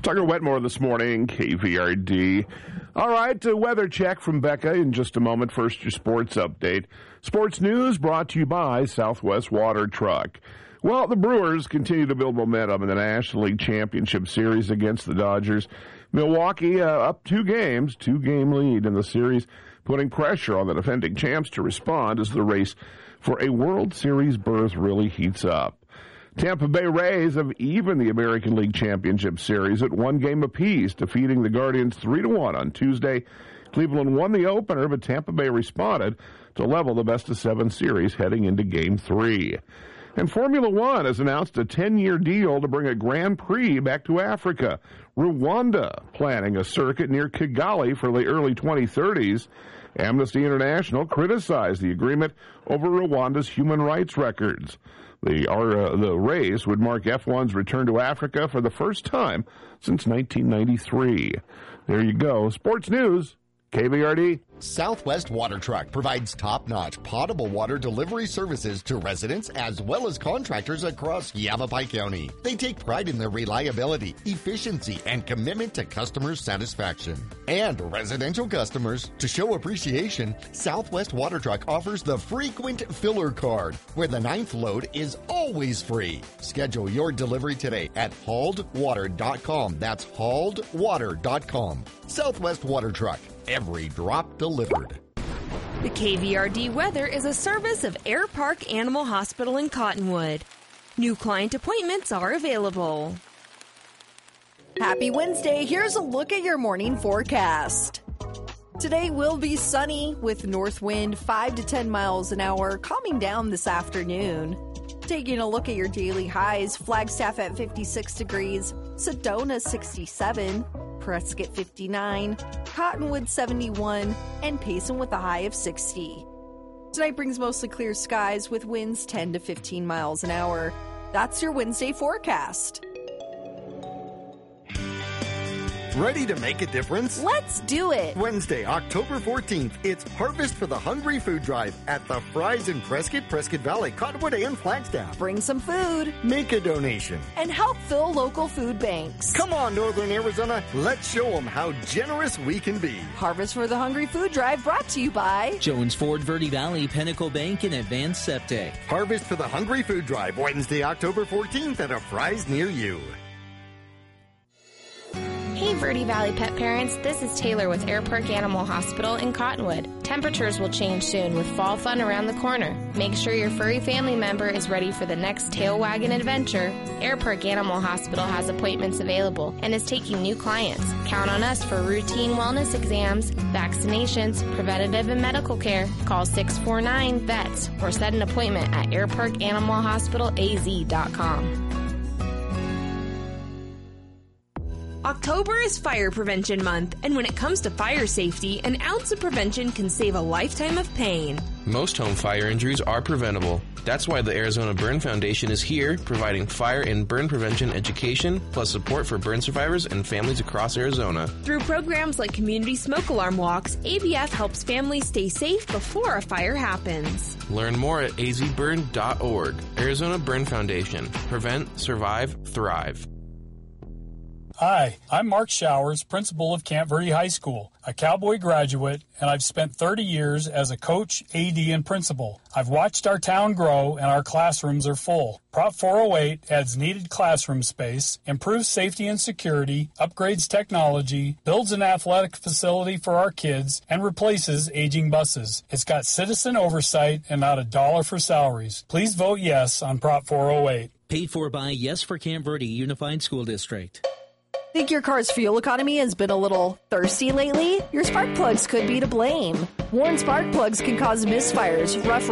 Tucker Wetmore this morning, KVRD. All right, weather check from Becca in just a moment. First, your sports update. Sports news brought to you by Southwest Water Truck. Well, the Brewers continue to build momentum in the National League Championship Series against the Dodgers. Milwaukee up 2 games, 2-game lead in the series, putting pressure on the defending champs to respond as the race for a World Series berth really heats up. Tampa Bay Rays have evened the American League Championship Series at 1 game apiece, defeating the Guardians 3-1 on Tuesday. Cleveland won the opener, but Tampa Bay responded to level the best-of-7 series heading into Game 3. And Formula One has announced a 10-year deal to bring a Grand Prix back to Africa. Rwanda planning a circuit near Kigali for the early 2030s. Amnesty International criticized the agreement over Rwanda's human rights records. The race would mark F1's return to Africa for the first time since 1993. There you go. Sports news, KVRD. Southwest Water Truck provides top-notch potable water delivery services to residents as well as contractors across Yavapai County. They take pride in their reliability, efficiency, and commitment to customer satisfaction. And residential customers, to show appreciation, Southwest Water Truck offers the Frequent Filler Card, where the 9th load is always free. Schedule your delivery today at hauledwater.com. That's hauledwater.com. Southwest Water Truck. Every drop delivered. The KVRD weather is a service of Air Park Animal Hospital in Cottonwood. New client appointments are available. Happy Wednesday. Here's a look at your morning forecast. Today will be sunny with north wind 5 to 10 miles an hour, calming down this afternoon. Taking a look at your daily highs, Flagstaff at 56 degrees, Sedona 67, Prescott 59, Cottonwood 71, and Payson with a high of 60. Tonight brings mostly clear skies with winds 10 to 15 miles an hour. That's your Wednesday forecast. Ready to make a difference? Let's do it! Wednesday, October 14th, it's Harvest for the Hungry Food Drive at the Fry's in Prescott, Prescott Valley, Cottonwood, and Flagstaff. Bring some food. Make a donation. And help fill local food banks. Come on, Northern Arizona. Let's show them how generous we can be. Harvest for the Hungry Food Drive brought to you by Jones Ford, Verde Valley, Pinnacle Bank, and Advanced Septic. Harvest for the Hungry Food Drive, Wednesday, October 14th at a Fry's near you. Hey Verde Valley pet parents, this is Taylor with Air Park Animal Hospital in Cottonwood. Temperatures will change soon with fall fun around the corner. Make sure your furry family member is ready for the next tail wagging adventure. Air Park Animal Hospital has appointments available and is taking new clients. Count on us for routine wellness exams, vaccinations, preventative and medical care. Call 649-VETS or set an appointment at airparkanimalhospitalalz.com. October is Fire Prevention Month, and when it comes to fire safety, an ounce of prevention can save a lifetime of pain. Most home fire injuries are preventable. That's why the Arizona Burn Foundation is here, providing fire and burn prevention education, plus support for burn survivors and families across Arizona. Through programs like Community Smoke Alarm Walks, ABF helps families stay safe before a fire happens. Learn more at azburn.org. Arizona Burn Foundation. Prevent, survive, thrive. Hi, I'm Mark Showers, principal of Camp Verde High School, a Cowboy graduate, and I've spent 30 years as a coach, AD, and principal. I've watched our town grow, and our classrooms are full. Prop 408 adds needed classroom space, improves safety and security, upgrades technology, builds an athletic facility for our kids, and replaces aging buses. It's got citizen oversight and not $1 for salaries. Please vote yes on Prop 408. Paid for by Yes for Camp Verde Unified School District. Think your car's fuel economy has been a little thirsty lately? Your spark plugs could be to blame. Worn spark plugs can cause misfires, rough